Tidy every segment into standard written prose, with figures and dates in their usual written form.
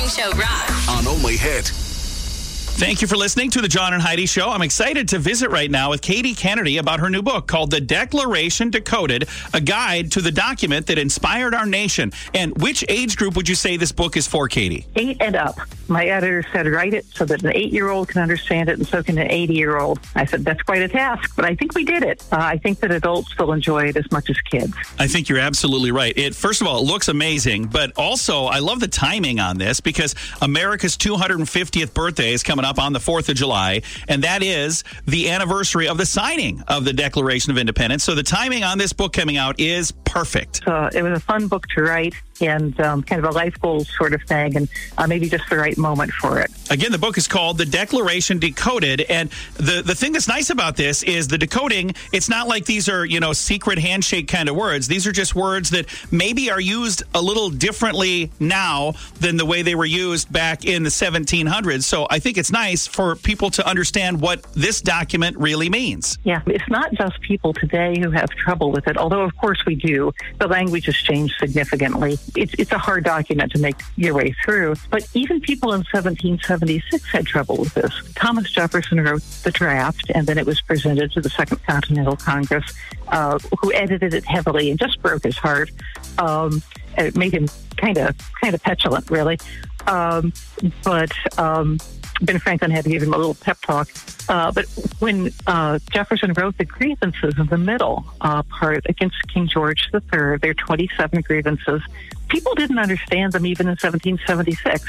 Morning Show rocks. On Only Hit. Thank you for listening to the John and Heidi Show. I'm excited to visit right now with Katie Kennedy about her new book called The Declaration Decoded, a guide to the document that inspired our nation. And which age group would you say this book is for, Katie? 8 and up. My editor said, write it so that an 8-year-old can understand it and so can an 80-year-old. I said, that's quite a task, but I think we did it. I think that adults will enjoy it as much as kids. I think you're absolutely right. First of all, it looks amazing, but also I love the timing on this because America's 250th birthday is coming up on the 4th of July, and that is the anniversary of the signing of the Declaration of Independence. So the timing on this book coming out is perfect. It was a fun book to write and kind of a life goal sort of thing, and maybe just the right moment for it. Again, the book is called The Declaration Decoded, and the thing that's nice about this is the decoding, it's not like these are, secret handshake kind of words. These are just words that maybe are used a little differently now than the way they were used back in the 1700s. So I think it's nice for people to understand what this document really means. Yeah, it's not just people today who have trouble with it, although of course we do. The language has changed significantly. It's a hard document to make your way through, but even people in 1776 had trouble with this. Thomas Jefferson wrote the draft, and then it was presented to the Second Continental Congress, who edited it heavily and just broke his heart. It made him kind of petulant, really. But Ben Franklin had to give him a little pep talk. But when Jefferson wrote the grievances in the middle part against King George III, there are 27 grievances. People didn't understand them even in 1776.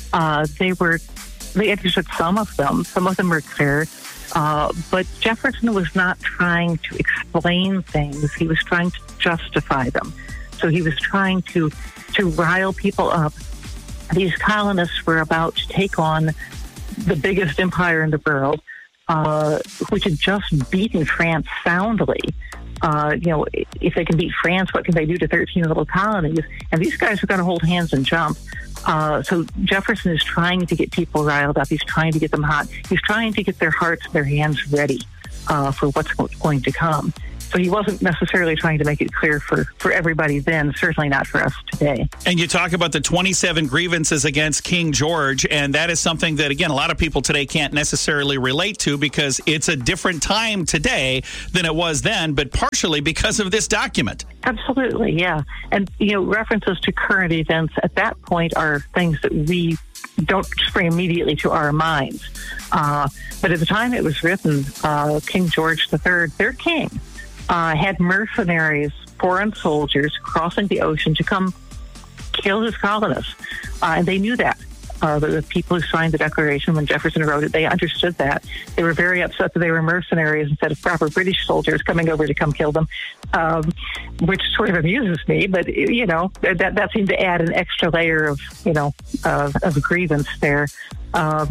They understood some of them. Some of them were clear. But Jefferson was not trying to explain things. He was trying to justify them. So he was trying to rile people up. These colonists were about to take on the biggest empire in the world, which had just beaten France soundly. If they can beat France, what can they do to 13 little colonies? And these guys are going to hold hands and jump. So Jefferson is trying to get people riled up. He's trying to get them hot. He's trying to get their hearts, their hands ready for what's going to come. So he wasn't necessarily trying to make it clear for everybody then, certainly not for us today. And you talk about the 27 grievances against King George, and that is something that, again, a lot of people today can't necessarily relate to because it's a different time today than it was then, but partially because of this document. Absolutely, yeah. And, references to current events at that point are things that we don't spring immediately to our minds. But at the time it was written, King George III, their king, had mercenaries, foreign soldiers, crossing the ocean to come kill his colonists. And they knew that. The people who signed the Declaration when Jefferson wrote it, they understood that. They were very upset that they were mercenaries instead of proper British soldiers coming over to come kill them, which sort of amuses me. But, that seemed to add an extra layer of grievance there. So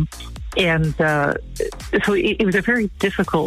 it was a very difficult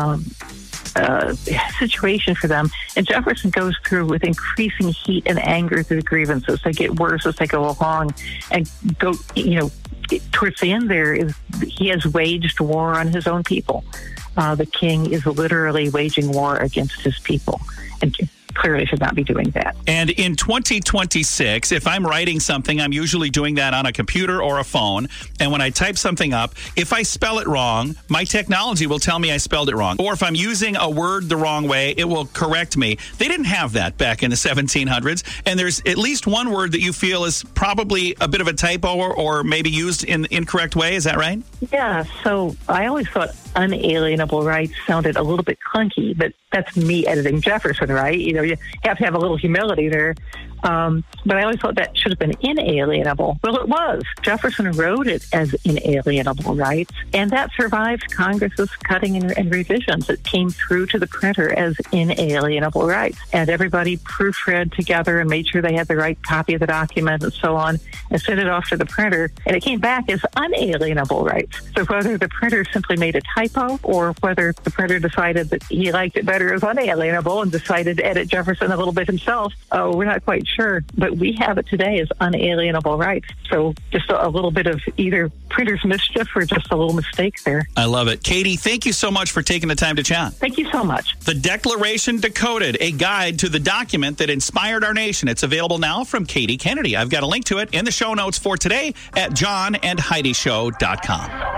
situation for them. And Jefferson goes through with increasing heat and anger through the grievances. They get worse as they go along and go, towards the end there is he has waged war on his own people. The king is literally waging war against his people and clearly should not be doing that. And in 2026, if I'm writing something, I'm usually doing that on a computer or a phone. And when I type something up, if I spell it wrong, my technology will tell me I spelled it wrong. Or if I'm using a word the wrong way, it will correct me. They didn't have that back in the 1700s. And there's at least one word that you feel is probably a bit of a typo or maybe used in the incorrect way. Is that right? Yeah. So I always thought unalienable rights sounded a little bit clunky, but that's me editing Jefferson, right? You have to have a little humility there. But I always thought that should have been inalienable. Well, it was. Jefferson wrote it as inalienable rights, and that survived Congress's cutting and revisions. It came through to the printer as inalienable rights, and everybody proofread together and made sure they had the right copy of the document and so on, and sent it off to the printer, and it came back as unalienable rights. So whether the printer simply made a typo or whether the printer decided that he liked it better as unalienable and decided to edit Jefferson a little bit himself, we're not quite sure, but we have it today as unalienable rights. So just a little bit of either printer's mischief or just a little mistake there. I love it. Katie, thank you so much for taking the time to chat. Thank you so much. The Declaration Decoded, a guide to the document that inspired our nation. It's available now from Katie Kennedy. I've got a link to it in the show notes for today at johnandheidishow.com.